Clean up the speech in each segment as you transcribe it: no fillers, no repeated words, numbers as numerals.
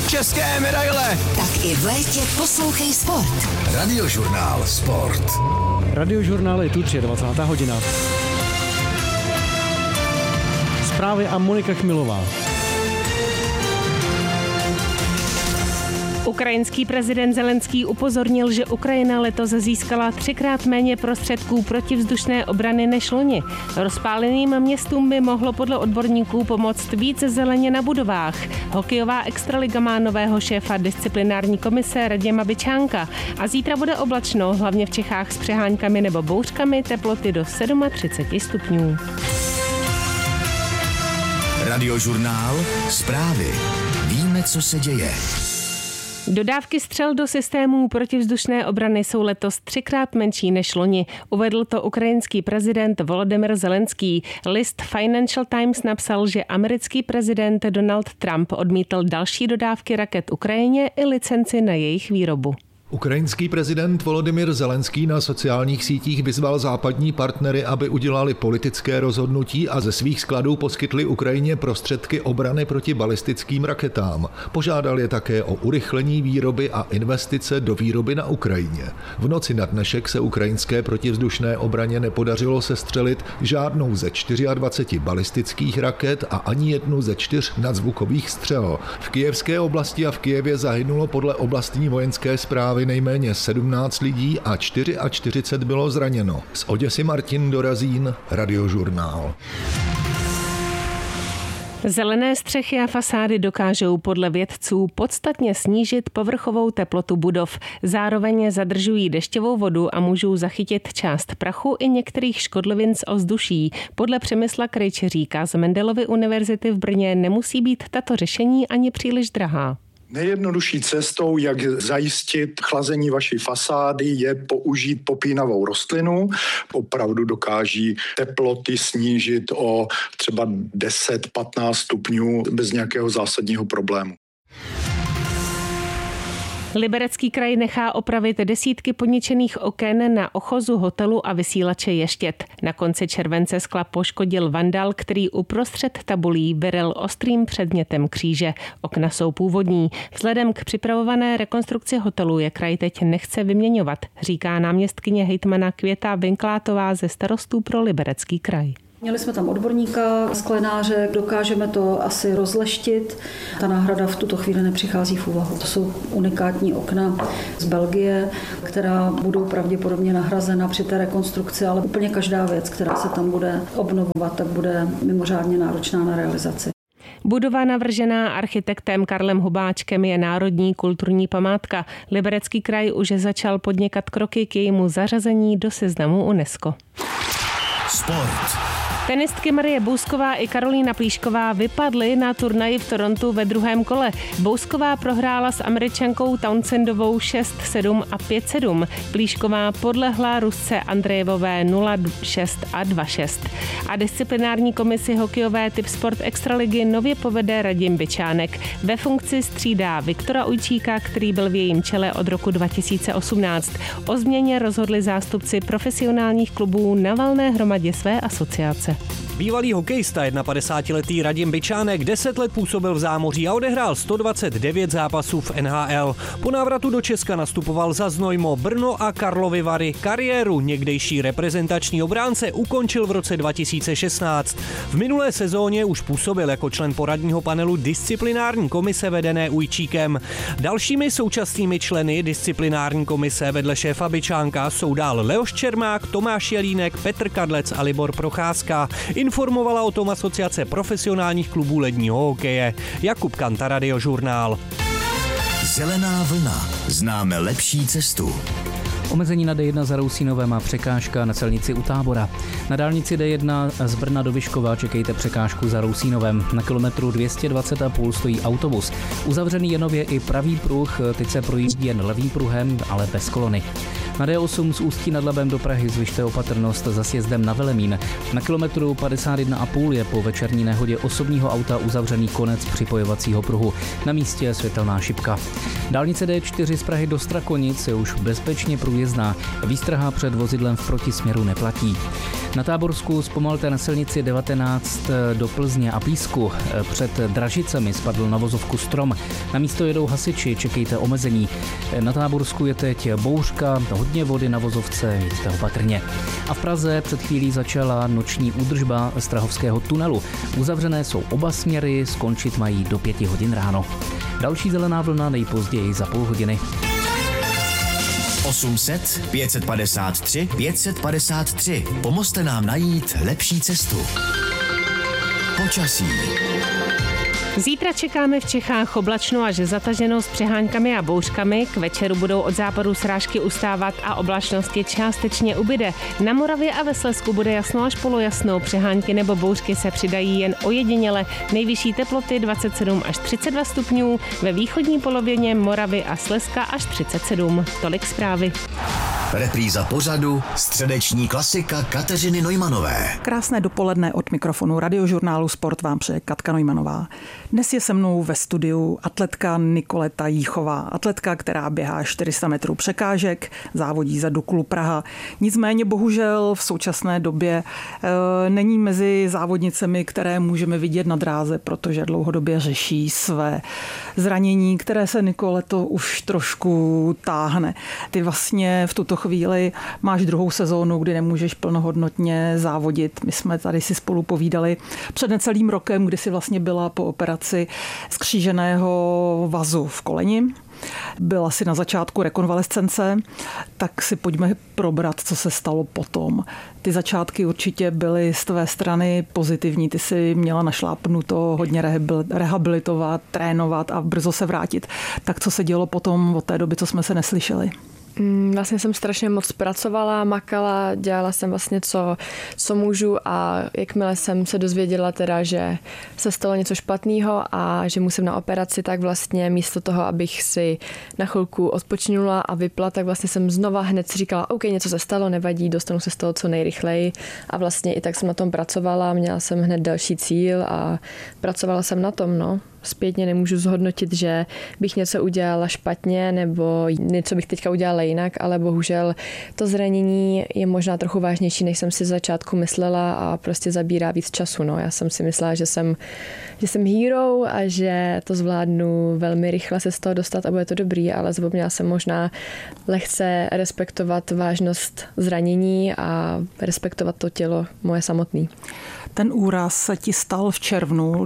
české medaile. Tak i v létě poslouchej sport. Radiožurnál Sport. Radiožurnál je tu 23. hodina. Zprávy a Monika Chmilová. Ukrajinský prezident Zelenský upozornil, že Ukrajina letos získala 3krát méně prostředků protivzdušné obrany než loni. Rozpáleným městům by mohlo podle odborníků pomoct více zeleně na budovách. Hokejová extraliga má nového šéfa disciplinární komise Radima Byčánka a zítra bude oblačno, hlavně v Čechách s přeháňkami nebo bouřkami, teploty do 37 stupňů. Radiožurnál Zprávy. Víme, co se děje. Dodávky střel do systémů protivzdušné obrany jsou letos 3krát menší než loni. Uvedl to ukrajinský prezident Volodymyr Zelenský. List Financial Times napsal, že americký prezident Donald Trump odmítl další dodávky raket Ukrajině i licenci na jejich výrobu. Ukrajinský prezident Volodymyr Zelenský na sociálních sítích vyzval západní partnery, aby udělali politické rozhodnutí a ze svých skladů poskytli Ukrajině prostředky obrany proti balistickým raketám. Požádal je také o urychlení výroby a investice do výroby na Ukrajině. V noci na dnešek se ukrajinské protivzdušné obraně nepodařilo sestřelit žádnou ze 24 balistických raket a ani jednu ze 4 nadzvukových střel. V kyjevské oblasti a v Kyjevě zahynulo podle oblastní vojenské správy nejméně 17 lidí a 44 bylo zraněno. Z Oděsy Martin Dorazín, Radiožurnál. Zelené střechy a fasády dokážou podle vědců podstatně snížit povrchovou teplotu budov. Zároveň zadržují dešťovou vodu a můžou zachytit část prachu i některých škodlivin z ovzduší. Podle Přemysla Krejčeříka z Mendelovy univerzity v Brně nemusí být tato řešení ani příliš drahá. Nejjednodušší cestou, jak zajistit chlazení vaší fasády, je použít popínavou rostlinu. Opravdu dokáží teploty snížit o třeba 10-15 stupňů bez nějakého zásadního problému. Liberecký kraj nechá opravit desítky poničených oken na ochozu hotelu a vysílače Ještěd. Na konci července skla poškodil vandal, který uprostřed tabulí vyril ostrým předmětem kříže. Okna jsou původní. Vzhledem k připravované rekonstrukci hotelu je kraj teď nechce vyměňovat, říká náměstkyně hejtmana Květa Vinklátová ze Starostů pro Liberecký kraj. Měli jsme tam odborníka, sklenáře, dokážeme to asi rozleštit. Ta náhrada v tuto chvíli nepřichází v úvahu. To jsou unikátní okna z Belgie, která budou pravděpodobně nahrazena při té rekonstrukci, ale úplně každá věc, která se tam bude obnovovat, tak bude mimořádně náročná na realizaci. Budova navržená architektem Karlem Hubáčkem je národní kulturní památka. Liberecký kraj už začal podnikat kroky k jejímu zařazení do seznamu UNESCO. Sport. Tenistky Marie Bousková i Karolína Plíšková vypadly na turnaji v Torontu ve druhém kole. Bousková prohrála s Američankou Townsendovou 6-7 a 5-7. Plíšková podlehla Rusce Andrejevové 0-6 a 2-6. A disciplinární komisi hokejové typ sport extraligy nově povede Radim Byčánek. Ve funkci střídá Viktora Ujčíka, který byl v jejím čele od roku 2018. O změně rozhodli zástupci profesionálních klubů na valné hromadě své asociace. Bývalý hokejista 51letý Radim Byčánek 10 let působil v zámoří a odehrál 129 zápasů v NHL. Po návratu do Česka nastupoval za Znojmo, Brno a Karlovy Vary. Kariéru někdejší reprezentační obránce ukončil v roce 2016. V minulé sezóně už působil jako člen poradního panelu disciplinární komise vedené Ujčíkem. Dalšími současnými členy disciplinární komise vedle šéfa Byčánka jsou dál Leoš Čermák, Tomáš Jelínek, Petr Kadlec a Libor Procházka. Informovala o tom Asociace profesionálních klubů ledního hokeje. Jakub Kanta, Radiožurnál. Zelená vlna. Známe lepší cestu. Omezení na D1 za Rousínovem a překážka na silnici u Tábora. Na dálnici D1 z Brna do Vyškova čekejte překážku za Rousínovem. Na kilometru 220,5 stojí autobus. Uzavřený je nově i pravý pruh, teď se projíždí jen levým pruhem, ale bez kolony. Na D8 z Ústí nad Labem do Prahy zvyšte opatrnost za sjezdem na Velemín. Na kilometru 51,5 je po večerní nehodě osobního auta uzavřený konec připojovacího pruhu. Na místě je světelná šipka. Dálnice D4 z Prahy do Strakonic je už bezpečně průjezdná. Výstraha před vozidlem v protisměru neplatí. Na Táborsku zpomalte na silnici 19 do Plzně a Písku. Před Dražicemi spadl na vozovku strom. Na místo jedou hasiči, čekejte omezení. Na Táborsku je teď bouřka, hodně vody na vozovce, jeďte opatrně. A v Praze před chvílí začala noční údržba Strahovského tunelu. Uzavřené jsou oba směry, skončit mají do 5 hodin ráno. Další zelená vlna nejpozději za půl hodiny. 800 553 553. Pomozte nám najít lepší cestu. Počasí. Zítra čekáme v Čechách oblačno až zataženo s přeháňkami a bouřkami. K večeru budou od západu srážky ustávat a oblačnosti částečně ubyde. Na Moravě a ve Slezsku bude jasno až polojasno. Přeháňky nebo bouřky se přidají jen ojediněle. Nejvyšší teploty 27 až 32 stupňů. Ve východní polovině Moravy a Slezska až 37. Tolik zprávy. Repríza pořadu středeční klasika Kateřiny Neumanové. Krásné dopoledne od mikrofonu Radiožurnálu Sport vám přeje Katka Neumannová. Dnes je se mnou ve studiu atletka Nikoleta Jíchová. Atletka, která běhá 400 metrů překážek, závodí za Duklu Praha. Nicméně bohužel v současné době není mezi závodnicemi, které můžeme vidět na dráze, protože dlouhodobě řeší své zranění, které se Nikoleto už trošku táhne. Ty vlastně v tuto chvíli máš druhou sezónu, kdy nemůžeš plnohodnotně závodit. My jsme tady si spolu povídali před necelým rokem, kdy si vlastně byla po operaci skříženého vazu v koleni. Byla si na začátku rekonvalescence, tak si pojďme probrat, co se stalo potom. Ty začátky určitě byly z tvé strany pozitivní. Ty si měla našlápnuto hodně rehabilitovat, trénovat a brzo se vrátit. Tak co se dělo potom od té doby, co jsme se neslyšeli? Vlastně jsem strašně moc pracovala, makala, dělala jsem vlastně co můžu a jakmile jsem se dozvěděla teda, že se stalo něco špatného a že musím na operaci, tak vlastně místo toho, abych si na chvilku odpočinula a vypla, tak vlastně jsem znova hned si říkala, OK, něco se stalo, nevadí, dostanu se z toho co nejrychleji a vlastně i tak jsem na tom pracovala, měla jsem hned další cíl a pracovala jsem na tom, no. Zpětně nemůžu zhodnotit, že bych něco udělala špatně nebo něco bych teďka udělala jinak, ale bohužel to zranění je možná trochu vážnější, než jsem si z začátku myslela a prostě zabírá víc času. No. Já jsem si myslela, že jsem hero a že to zvládnu velmi rychle se z toho dostat a bude to dobrý, ale zapomněla jsem možná lehce respektovat vážnost zranění a respektovat to tělo moje samotný. Ten úraz se ti stal v červnu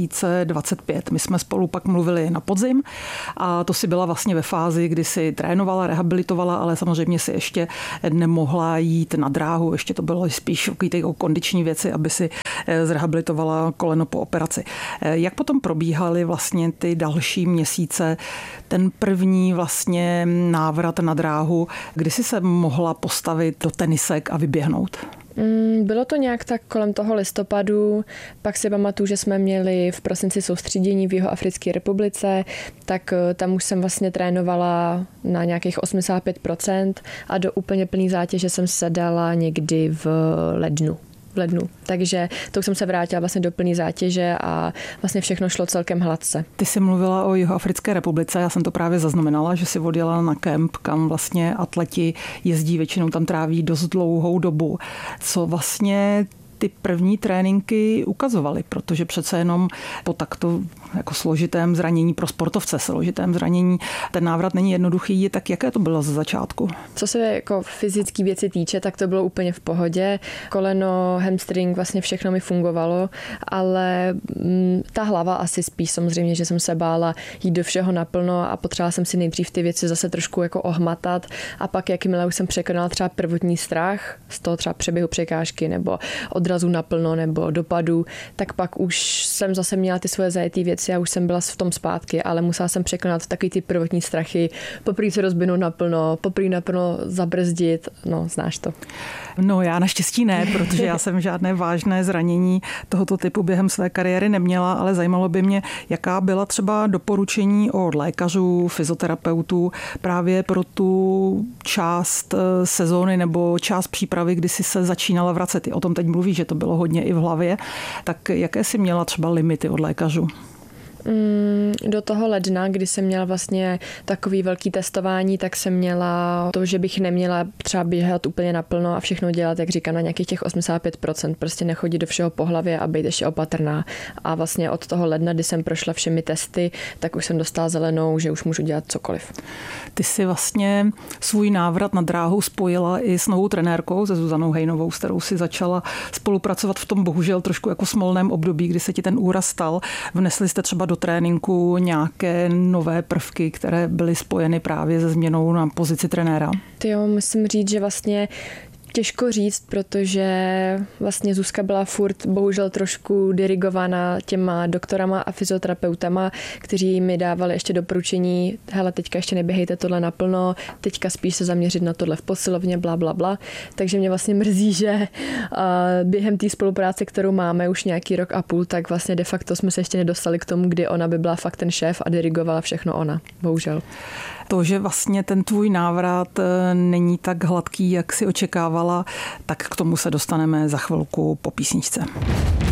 2025. My jsme spolu pak mluvili na podzim a to si byla vlastně ve fázi, kdy si trénovala, rehabilitovala, ale samozřejmě si ještě nemohla jít na dráhu. Ještě to bylo spíš kondiční věci, aby si zrehabilitovala koleno po operaci. Jak potom probíhaly vlastně ty další měsíce, ten první vlastně návrat na dráhu, kdy jsi se mohla postavit do tenisek a vyběhnout? Bylo to nějak tak kolem toho listopadu, pak si pamatuju, že jsme měli v prosinci soustředění v Jihoafrické republice, tak tam už jsem vlastně trénovala na nějakých 85% a do úplně plný zátěže jsem se dala někdy v lednu. Takže to jsem se vrátila vlastně do plný zátěže a vlastně všechno šlo celkem hladce. Ty jsi mluvila o Jihoafrické republice, já jsem to právě zaznamenala, že jsi odjela na kemp, kam vlastně atleti jezdí, většinou tam tráví dost dlouhou dobu. Co vlastně ty první tréninky ukazovaly, protože přece jenom po takto jako složitém zranění pro sportovce, složitém zranění, ten návrat není jednoduchý, tak jaké to bylo ze začátku? Co se jako fyzické věci týče, tak to bylo úplně v pohodě. Koleno, hamstring, vlastně všechno mi fungovalo, ale ta hlava asi spíš samozřejmě, že jsem se bála jít do všeho naplno a potřebovala jsem si nejdřív ty věci zase trošku jako ohmatat a pak jakmile už jsem překonala třeba prvotní strach z toho třeba přeběhu překážky nebo odrazu naplno nebo dopadu, tak pak už jsem zase měla ty svoje zajetý věci a už jsem byla v tom zpátky, ale musela jsem překonat takový ty prvotní strachy, poprvé se rozbinout naplno, poprvé naplno zabrzdit, no znáš to. No já naštěstí ne, protože já jsem žádné vážné zranění tohoto typu během své kariéry neměla, ale zajímalo by mě, jaká byla třeba doporučení od lékařů, fyzioterapeutů právě pro tu část sezóny nebo část přípravy, kdy si se začínala vracet. O tom teď mluví, že to bylo hodně i v hlavě. Tak jaké jsi měla třeba limity od lékařů? Do toho ledna, kdy jsem měla vlastně takový velký testování, tak jsem měla to, že bych neměla třeba běhat úplně naplno a všechno dělat, jak říkám, na nějakých těch 85%, prostě nechodit do všeho po hlavě a být ještě opatrná. A vlastně od toho ledna, kdy jsem prošla všemi testy, tak už jsem dostala zelenou, že už můžu dělat cokoliv. Ty si vlastně svůj návrat na dráhu spojila i s novou trenérkou, se Zuzanou Hejnovou, s kterou si začala spolupracovat v tom bohužel trošku jako smolném období, kdy se ti ten úraz stal. Vnesli jste třeba do tréninku nějaké nové prvky, které byly spojeny právě se změnou na pozici trenéra? Jo, musím říct, že vlastně těžko říct, protože vlastně Zuzka byla furt bohužel trošku dirigovaná těma doktorama a fyzioterapeutama, kteří mi dávali ještě doporučení, hele, teďka ještě neběhejte tohle naplno, teďka spíš se zaměřit na tohle v posilovně, bla, bla, bla. Takže mě vlastně mrzí, že během té spolupráce, kterou máme už nějaký rok a půl, tak vlastně de facto jsme se ještě nedostali k tomu, kdy ona by byla fakt ten šéf a dirigovala všechno ona, bohužel. To, že vlastně ten tvůj návrat není tak hladký, jak si očekávala, tak k tomu se dostaneme za chvilku po písničce.